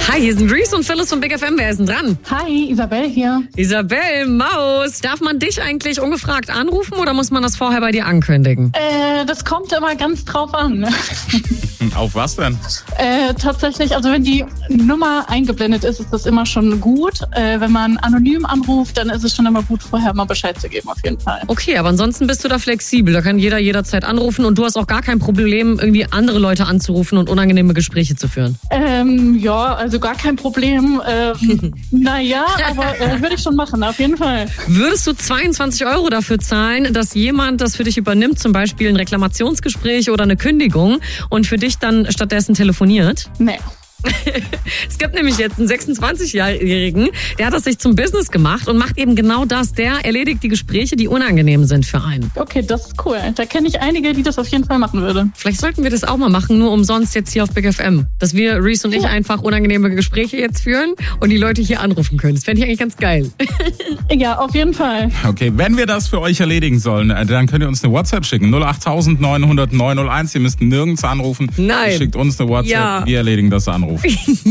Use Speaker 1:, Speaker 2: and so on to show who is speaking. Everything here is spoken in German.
Speaker 1: Hi, hier sind Reese und Phyllis von Big FM. Wer ist denn dran?
Speaker 2: Hi, Isabel hier.
Speaker 1: Isabel, Maus. Darf man dich eigentlich ungefragt anrufen oder muss man das vorher bei dir ankündigen?
Speaker 2: Das kommt immer ganz drauf an.
Speaker 3: Auf was denn?
Speaker 2: Tatsächlich, also wenn die Nummer eingeblendet ist, ist das immer schon gut. Wenn man anonym anruft, dann ist es schon immer gut, vorher mal Bescheid zu geben, auf jeden Fall.
Speaker 1: Okay, aber ansonsten bist du da flexibel. Da kann jeder jederzeit anrufen und du hast auch gar kein Problem, irgendwie andere Leute anzurufen und unangenehme Gespräche zu führen.
Speaker 2: Ja, also gar kein Problem. Naja, aber würde ich schon machen, auf jeden Fall.
Speaker 1: Würdest du 22 € dafür zahlen, dass jemand das für dich übernimmt, zum Beispiel ein Reklamationsgespräch oder eine Kündigung und für dich dann stattdessen telefoniert?
Speaker 2: Nee.
Speaker 1: Es gibt nämlich jetzt einen 26-Jährigen, der hat das sich zum Business gemacht und macht eben genau das. Der erledigt die Gespräche, die unangenehm sind für einen.
Speaker 2: Okay, das ist cool. Da kenne ich einige, die das auf jeden Fall machen würden.
Speaker 1: Vielleicht sollten wir das auch mal machen, nur umsonst jetzt hier auf Big FM. Dass wir, Reese und ich, einfach unangenehme Gespräche jetzt führen und die Leute hier anrufen können. Das fände ich eigentlich ganz geil.
Speaker 2: Ja, auf jeden Fall.
Speaker 3: Okay, wenn wir das für euch erledigen sollen, dann könnt ihr uns eine WhatsApp schicken. 08900 900 901. Ihr müsst nirgends anrufen.
Speaker 1: Nein.
Speaker 3: Ihr schickt uns eine WhatsApp.
Speaker 1: Ja.
Speaker 3: Wir erledigen das Anruf.